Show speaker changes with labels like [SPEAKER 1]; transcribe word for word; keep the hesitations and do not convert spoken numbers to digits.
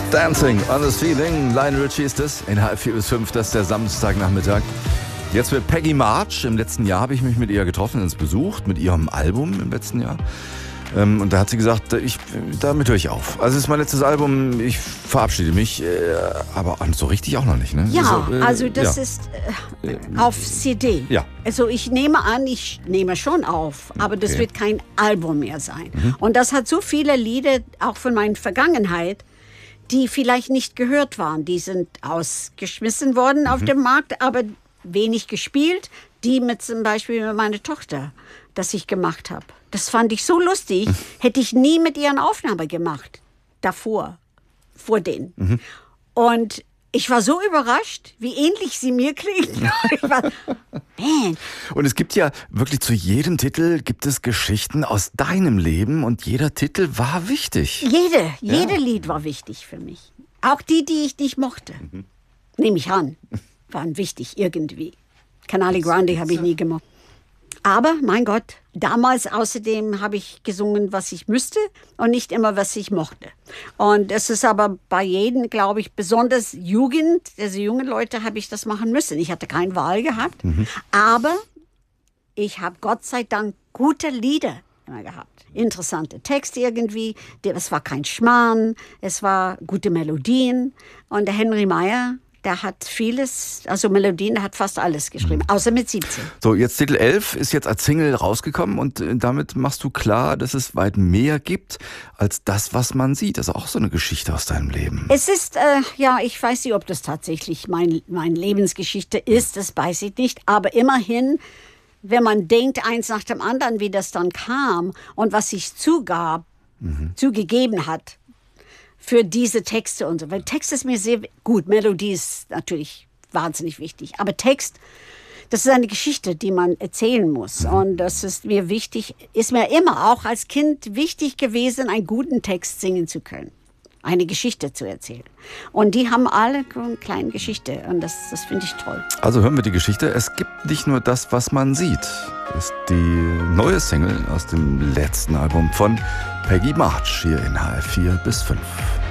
[SPEAKER 1] Dancing on the Ceiling. Lionel Richie ist das. In halb vier bis fünf, das ist der Samstagnachmittag. Jetzt mit Peggy March. Im letzten Jahr habe ich mich mit ihr getroffen, ins besucht, mit ihrem Album im letzten Jahr. Ähm, und da hat sie gesagt, ich, damit höre ich auf. Also es ist mein letztes Album, ich verabschiede mich, äh, aber so richtig auch noch nicht. Ne?
[SPEAKER 2] Ja,
[SPEAKER 1] also, äh,
[SPEAKER 2] also das
[SPEAKER 1] ja.
[SPEAKER 2] ist äh, auf C D.
[SPEAKER 1] Ja.
[SPEAKER 2] Also ich nehme an, ich nehme schon auf, aber das
[SPEAKER 1] Okay.
[SPEAKER 2] wird kein Album mehr sein.
[SPEAKER 1] Mhm.
[SPEAKER 2] Und das hat so viele Lieder, auch von meiner Vergangenheit, die vielleicht nicht gehört waren. Die sind ausgeschmissen worden mhm. auf dem Markt, aber wenig gespielt. Die mit zum Beispiel mit meiner Tochter, das ich gemacht habe. Das fand ich so lustig. Mhm. Hätte ich nie mit ihr eine Aufnahme gemacht. Davor. Vor denen. Mhm. Und ich war so überrascht, wie ähnlich sie mir klingt. Ich war, man.
[SPEAKER 1] Und es gibt ja wirklich zu jedem Titel gibt es Geschichten aus deinem Leben und jeder Titel war wichtig.
[SPEAKER 2] Jede, jede
[SPEAKER 1] Ja.
[SPEAKER 2] Lied war wichtig für mich. Auch die, die ich nicht mochte. Mhm. Nehme ich an. Waren wichtig irgendwie. Canale Grande habe ich nie gemocht. Aber, mein Gott, damals außerdem habe ich gesungen, was ich müsste und nicht immer, was ich mochte. Und es ist aber bei jedem, glaube ich, besonders Jugend, also junge Leute, habe ich das machen müssen. Ich hatte keine Wahl gehabt, mhm. aber ich habe Gott sei Dank gute Lieder immer gehabt. Interessante Texte irgendwie, es war kein Schmarrn, es war gute Melodien. Und der Henry Meyer, der hat vieles, also Melodien, der hat fast alles geschrieben, außer mit siebzehn.
[SPEAKER 1] So, jetzt Titel elf ist jetzt als Single rausgekommen und damit machst du klar, dass es weit mehr gibt als das, was man sieht. Das ist auch so eine Geschichte aus deinem Leben.
[SPEAKER 2] Es ist, äh, ja, ich weiß nicht, ob das tatsächlich mein, meine Lebensgeschichte ist, das weiß ich nicht, aber immerhin, wenn man denkt, eins nach dem anderen, wie das dann kam und was sich zugab, mhm. zugegeben hat, für diese Texte und so. Weil Text ist mir sehr gut, Melodie ist natürlich wahnsinnig wichtig. Aber Text, das ist eine Geschichte, die man erzählen muss. Mhm. Und das ist mir wichtig, ist mir immer auch als Kind wichtig gewesen, einen guten Text singen zu können. Eine Geschichte zu erzählen. Und die haben alle eine kleine Geschichte. Und das, das finde ich toll.
[SPEAKER 1] Also hören wir die Geschichte. Es gibt nicht nur das, was man sieht. Ist die neue Single aus dem letzten Album von Peggy March hier in H F vier bis fünf.